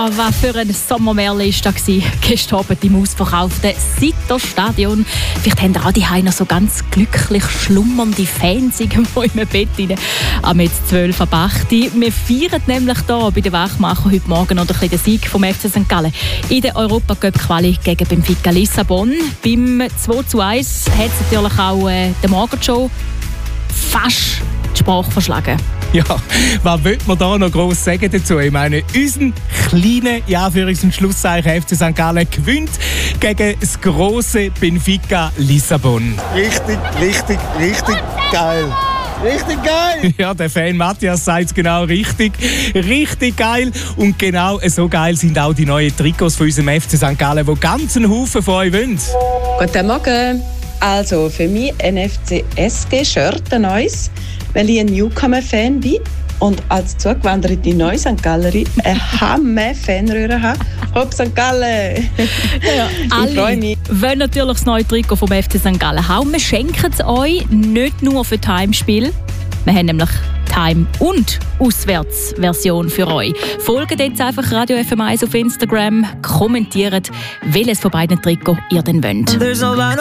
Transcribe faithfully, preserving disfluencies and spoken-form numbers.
Ja, was für ein Sommermärchen war das gestern Abend im ausverkauften Sitter-Stadion. Vielleicht haben auch die Heiner so ganz glücklich schlummernde Fans irgendwo im Bett rein. Am jetzt zwölf ab acht. Wir feiern nämlich hier bei den Wachmachern heute Morgen noch ein bisschen den Sieg vom F C Sankt Gallen in der Europacup-Quali gegen Benfica Lissabon. Beim zwei zu eins hat es natürlich auch äh, der Morgenshow fast die Sprache verschlagen. Ja, was will man da noch gross sagen dazu? Ich meine, unser kleiner, ja, für unseren Schlusszeichen F C Sankt Gallen gewinnt gegen das grosse Benfica Lissabon. Richtig, richtig, richtig geil. Richtig geil! Ja, der Fan Matthias sagt es genau richtig. Richtig geil. Und genau so geil sind auch die neuen Trikots von unserem F C Sankt Gallen, die ganz einen Haufen von euch wollen. Guten Morgen. Also für mich ein F C S G-Shirt, ein neues, weil ich ein Newcomer-Fan bin und als zugewanderte neue Sankt Gallerin eine Hammer-Fanröhre habe. Hopp Sankt Gallen! Ja, ich freue mich. Wollen natürlich das neue Trikot vom F C Sankt Gallen haben. Wir schenken es euch nicht nur für das Heimspiel. Wir haben nämlich die Heim- und Auswärtsversion für euch. Folgt jetzt einfach Radio F M eins auf Instagram, kommentiert, welches von beiden Trikots ihr denn wollt.